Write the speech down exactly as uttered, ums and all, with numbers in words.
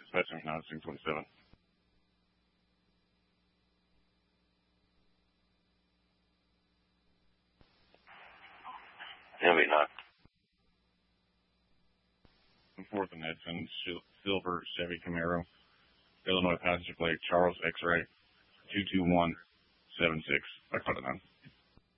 dispatching nine six twenty-seven. M V nine. fourth and Edson, silver Chevy Camaro, Illinois passenger plate, Charles X-ray, two two one seven six. I caught it now.